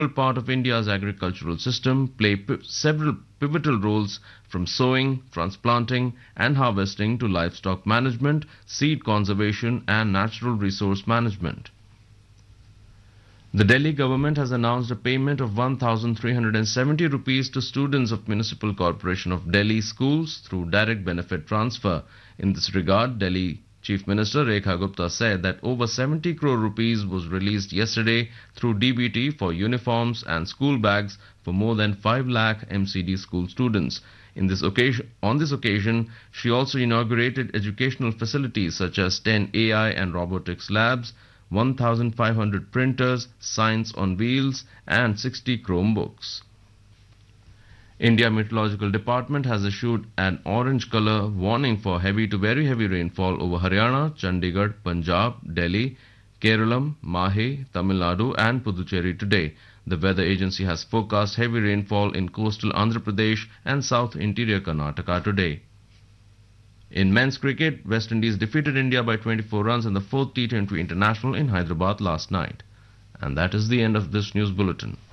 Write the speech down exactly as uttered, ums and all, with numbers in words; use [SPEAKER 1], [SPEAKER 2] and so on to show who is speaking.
[SPEAKER 1] part of India's agricultural system, play p- several pivotal roles from sowing, transplanting, and harvesting to livestock management, seed conservation, and natural resource management. The Delhi government has announced a payment of one thousand three hundred seventy rupees to students of Municipal Corporation of Delhi schools through direct benefit transfer. In this regard, Delhi Chief Minister Rekha Gupta said that over seventy crore rupees was released yesterday through D B T for uniforms and school bags for more than five lakh M C D school students. In this occasion, on this occasion, she also inaugurated educational facilities such as ten A I and robotics labs, one thousand five hundred printers, science on wheels, and sixty Chromebooks. India Meteorological Department has issued an orange color warning for heavy to very heavy rainfall over Haryana, Chandigarh, Punjab, Delhi, Kerala, Mahe, Tamil Nadu, and Puducherry today. The weather agency has forecast heavy rainfall in coastal Andhra Pradesh and south interior Karnataka today. In men's cricket, West Indies defeated India by twenty-four runs in the fourth T twenty International in Hyderabad last night. And that is the end of this news bulletin.